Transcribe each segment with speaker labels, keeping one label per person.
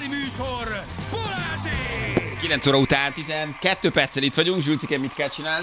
Speaker 1: műsor, Balázsék!
Speaker 2: 9 óra után 12 perccel itt vagyunk. Zsülcike, mit kell csinálni?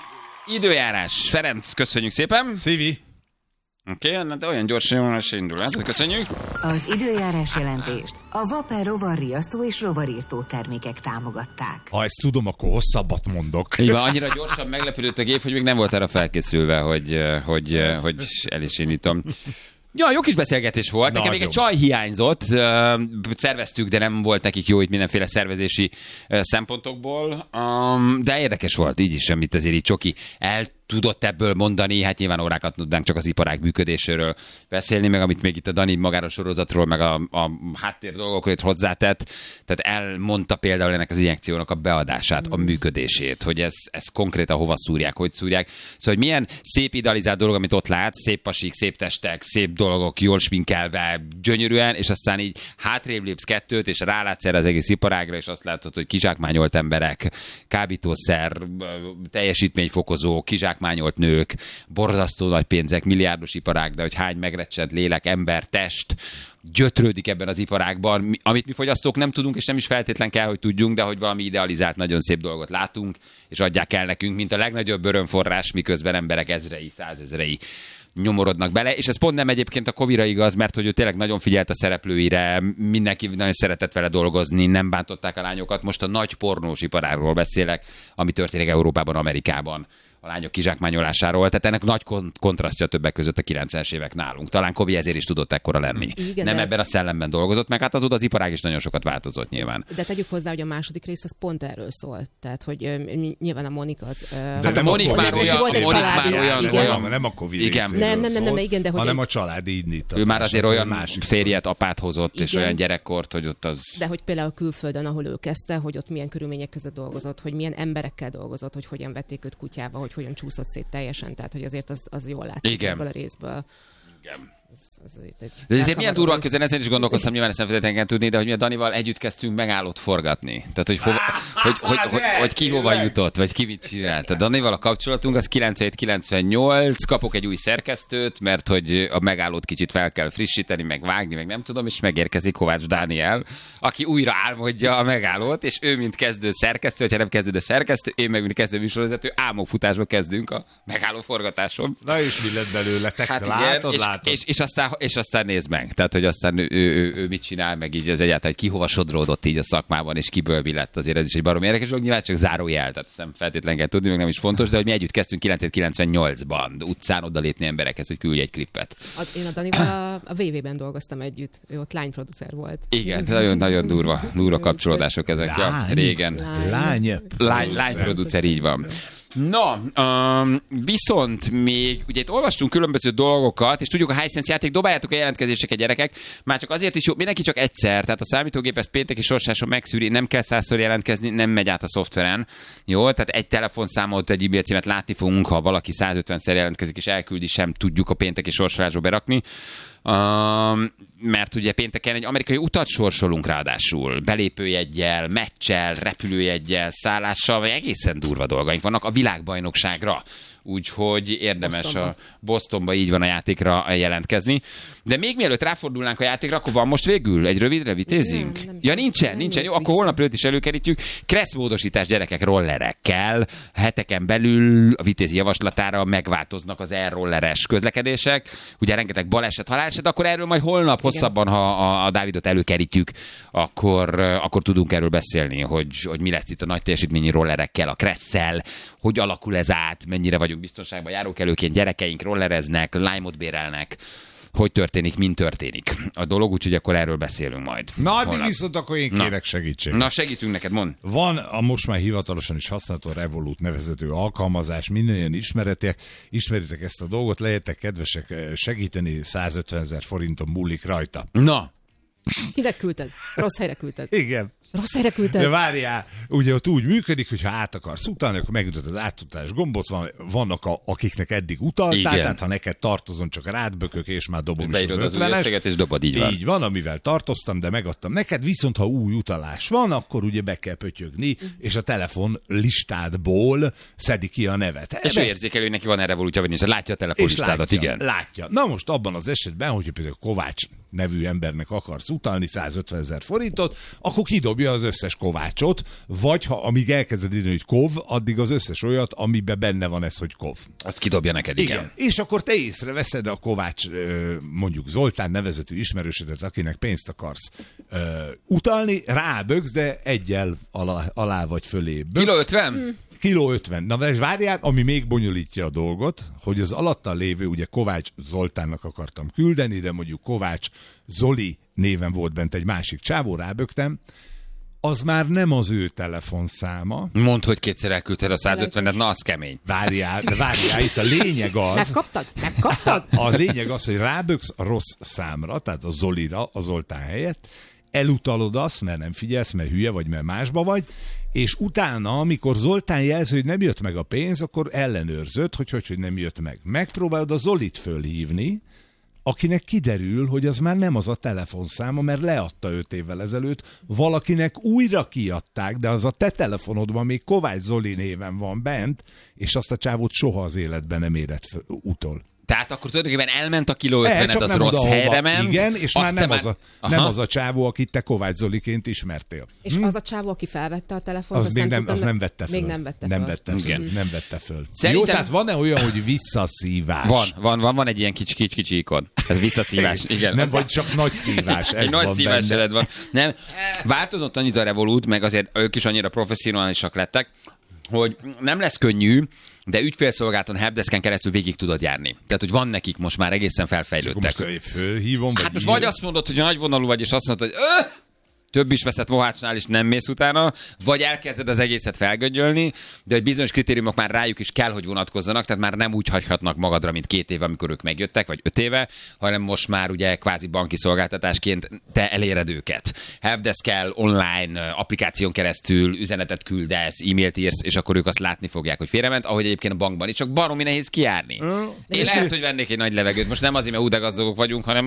Speaker 2: Időjárás. Ferenc, köszönjük szépen.
Speaker 3: Szívi.
Speaker 2: Oké, de olyan gyorsan indul. Hát, köszönjük.
Speaker 4: Az időjárás jelentést a Vapor rovarriasztó és rovarírtó termékek támogatták.
Speaker 3: Ha ezt tudom, akkor hosszabbat mondok.
Speaker 2: Így van, annyira gyorsan meglepődött a gép, hogy még nem volt arra felkészülve, hogy el is indítom. Ja, jó kis beszélgetés volt. Nekem még egy csaj hiányzott. Szerveztük, de nem volt nekik jó itt mindenféle szervezési szempontokból. De érdekes volt így is, amit azért így Csoki tudott ebből mondani, hát nyilván órákat tudnánk csak az iparág működéséről beszélni, meg amit még itt a Dani magáról sorozatról, meg a háttér dolgokról itt hozzátett. Tehát elmondta például ennek az injekciónak a beadását, a működését, hogy ez konkrétan hova szúrják, hogy szúrják. Szóval, hogy milyen szép idealizált dolog, amit ott látsz, szép pasik, szép testek, szép dolgok, jól sminkelve, gyönyörűen, és aztán így hátrébb lépsz kettőt, és rálátsz erre az egész iparágra, és azt látod, hogy kizsákmányolt emberek, kábítószer, teljesítményfokozó, kizsákmányolt nők, borzasztó nagy pénzek, milliárdos iparág, de hogy hány megrecsent lélek, ember, test gyötrődik ebben az iparágban, amit mi fogyasztók nem tudunk, és nem is feltétlen kell, hogy tudjunk, de hogy valami idealizált, nagyon szép dolgot látunk, és adják el nekünk, mint a legnagyobb örömforrás, miközben emberek ezrei, százezrei nyomorodnak bele, és ez pont nem egyébként a Covid-ra igaz, mert hogy ő tényleg nagyon figyelt a szereplőire, mindenki nagyon szeretett vele dolgozni, nem bántották a lányokat. Most a nagy pornós iparágról beszélek, ami történik Európában, Amerikában, a lányok kizsákmányolásáról, tehát ennek nagy kontrasztja többek között a 90-es évek nálunk. Talán Kovi ezért is tudott ekkora lenni. Igen, nem ebben a szellemben dolgozott, meg hát azóta az iparág is nagyon sokat változott nyilván.
Speaker 5: De tegyük hozzá, hogy a második rész az pont erről szól. Tehát, hogy nyilván a Monik az...
Speaker 2: Hát a Monik már olyan...
Speaker 3: Nem a Covid
Speaker 2: igen.
Speaker 5: Nem, igen, de hogy...
Speaker 3: hanem a családi indítatás.
Speaker 2: Ő már azért olyan férjet, apát hozott, igen. És olyan gyerekkort, hogy ott az...
Speaker 5: De hogy például külföldön, ahol ő kezdte, hogy ott milyen körülmények között dolgozott, hogy milyen emberekkel dolgozott, hogy hogyan vették őt kutyába, hogy hogyan csúszott szét teljesen, tehát hogy azért az jól látszik ebből a részből.
Speaker 2: Igen. De ezért milyen durva közben, ezen is gondolkoztam, nyilván ezt nem feltétlenül tudni, de hogy mi a Danival együtt kezdtünk megállót forgatni. Tehát, hogy ki hova jutott, vagy ki mit csinált. A Danival a kapcsolatunk az 97-98, kapok egy új szerkesztőt, mert hogy a megállót kicsit fel kell frissíteni, meg vágni, meg nem tudom, és megérkezik Kovács Dániel, aki újra álmodja a megállót, és ő, mint kezdő szerkesztő, hogyha nem kezdő, de szerkesztő, én meg, mint kezdő műsorvezető, álmokfutásba kezdünk a megálló forgatáson.
Speaker 3: Na és mi lett belőletek?
Speaker 2: Hát
Speaker 3: látod?
Speaker 2: És aztán nézd meg. Tehát, hogy aztán ő mit csinál, meg így az egyáltalán, hogy ki hova sodródott így a szakmában, és kiből mi lett, azért ez is egy baromi érdekes dolog. Nyilván csak zárójel, tehát nem feltétlenül kell tudni, meg nem is fontos, de hogy mi együtt kezdtünk 1998-ban utcán odalépni emberekhez, hogy küldj egy klippet.
Speaker 5: Én a Danival a VV-ben dolgoztam együtt, ő ott lányproducer volt.
Speaker 2: Igen, nagyon durva kapcsolódások ezek. Ja, régen. Lányproducer, így van. Na, viszont még, ugye itt olvastunk különböző dolgokat, és tudjuk, a Hisense játék, dobáljátok a jelentkezéseket, gyerekek, már csak azért is jó, mindenki csak egyszer, tehát a számítógép ezt pénteki sorsáson megszűri, nem kell 100-szor jelentkezni, nem megy át a szoftveren, jó, tehát egy telefonszámot, egy e-mail címet látni fogunk, ha valaki 150-szer jelentkezik és elküldi, sem tudjuk a pénteki sorsolásba berakni. Mert ugye pénteken egy amerikai utat sorsolunk ráadásul, belépőjeggyel, meccsel, repülőjeggyel, szállással, vagy egészen durva dolgaink vannak a világbajnokságra. Úgyhogy érdemes a Bostonba így van a játékra jelentkezni. De még mielőtt ráfordulnánk a játékra, akkor van most végül egy rövidre vitézünk? Ja, nincsen. Jó, akkor holnap őt is előkerítjük. Kresszmódosítás gyerekek rollerekkel. Heteken belül a vitézi javaslatára megváltoznak az e-rolleres közlekedések. Ugye rengeteg baleset, haláleset, akkor erről majd holnap hosszabban, ha a Dávidot előkerítjük, akkor tudunk erről beszélni, hogy mi lesz itt a nagy teljesítményi rollerekkel, a Kresszel, hogy alakul ez át, mennyire vagyunk biztonságban, járókelőként gyerekeink rollereznek, Lime-ot bérelnek, hogy történik, mint történik a dolog, úgyhogy akkor erről beszélünk majd.
Speaker 3: Na, addig viszont akkor én kérek segítséget.
Speaker 2: Na, segítünk neked, mondd.
Speaker 3: Van a most már hivatalosan is használható Revolut nevezető alkalmazás, mindannyian ismeritek ezt a dolgot, lehetek kedvesek segíteni, 150 000 forinton múlik rajta.
Speaker 2: Na.
Speaker 5: Kinek küldted? Rossz helyre küldted.
Speaker 3: Igen.
Speaker 5: Rossz helyre küldted.
Speaker 3: De várjál, ugye ott úgy működik, hogy ha át akarsz utalni, akkor megütöd az átutalás gombot, vannak akiknek eddig utaltál, tehát ha neked tartozom, csak rád bökök, és már dobom is az 50-es.
Speaker 2: És dobod, így van.
Speaker 3: Így van, amivel tartoztam, de megadtam neked, viszont ha új utalás van, akkor ugye be kell pötyögni, és a telefon listádból szedi ki a nevet.
Speaker 2: És ő érzékelő, hogy neki van erre volútja, vagy látja a telefonlistádat, igen.
Speaker 3: Látja. Na most abban az esetben, hogyha például Kovács nevű embernek akarsz utalni 150 000 forintot, akkor kidobja az összes Kovácsot, vagy ha amíg elkezded írni, hogy Kov, addig az összes olyat, amiben benne van ez, hogy Kov.
Speaker 2: Azt kidobja neked, igen.
Speaker 3: És akkor te észreveszed a Kovács, mondjuk Zoltán nevezetű ismerősödet, akinek pénzt akarsz utalni, rábögsz, de egyel alá vagy fölé böksz.
Speaker 2: Kiló 50?
Speaker 3: Kiló 50. Na, várjál, ami még bonyolítja a dolgot, hogy az alatta lévő, ugye Kovács Zoltánnak akartam küldeni, de mondjuk Kovács Zoli néven volt bent egy másik csávó, rábögtem, az már nem az ő telefonszáma.
Speaker 2: Mondd, hogy kétszer elküldted a 150-et, na az kemény.
Speaker 3: Várjál, itt a lényeg az...
Speaker 5: Megkaptad?
Speaker 3: A lényeg az, hogy ráböksz a rossz számra, tehát a Zolira, a Zoltán helyett, elutalod azt, mert nem figyelsz, mert hülye vagy, mert másba vagy, és utána, amikor Zoltán jelzi, hogy nem jött meg a pénz, akkor ellenőrzöd, hogy nem jött meg. Megpróbálod a Zolit fölhívni, akinek kiderül, hogy az már nem az a telefonszáma, mert leadta 5 évvel ezelőtt, valakinek újra kiadták, de az a te telefonodban még Kovács Zoli néven van bent, és azt a csávót soha az életben nem érett utol.
Speaker 2: Tehát akkor tulajdonképpen elment a kiló 50-et, az rossz helyre ment.
Speaker 3: Igen, és már nem az a csávó, akit te Kovács Zoliként ismertél.
Speaker 5: És az a csávó, aki felvette a telefont,
Speaker 3: az nem vette föl.
Speaker 5: Még nem
Speaker 3: vette föl.
Speaker 2: Szerintem...
Speaker 3: Jó, tehát van-e olyan, hogy visszaszívás?
Speaker 2: Van egy ilyen kicsi ikon. Ez visszaszívás, igen.
Speaker 3: Nem vagy csak nagy szívás, ez
Speaker 2: egy
Speaker 3: van
Speaker 2: nagy szívás
Speaker 3: benne.
Speaker 2: van. Nem, változott annyit a Revolut, meg azért ők is annyira professzionálisak lettek, hogy nem lesz könnyű, de ügyfélszolgálaton helpdesken keresztül végig tudod járni. Tehát, hogy van nekik most már egészen felfejlődtek.
Speaker 3: Most fölhívom,
Speaker 2: hát most vagy azt mondod, hogy nagyvonalú vagy, és azt mondod, hogy több is veszett Mohácsnál, és nem mész utána, vagy elkezded az egészet felgöngyölni, de hogy bizonyos kritériumok már rájuk is kell, hogy vonatkozzanak, tehát már nem úgy hagyhatnak magadra, mint 2 éve, amikor ők megjöttek, vagy 5 éve, hanem most már ugye kvázi banki szolgáltatásként te eléred őket. Helpdesk-kel, online applikáción keresztül üzenetet küldesz, e-mailt írsz, és akkor ők azt látni fogják, hogy félrement, ahogy egyébként a bankban is, csak baromi nehéz kijárni. Én lehet, hogy vennék egy nagy levegőt, most nem azért, mert de gazdagok vagyunk, hanem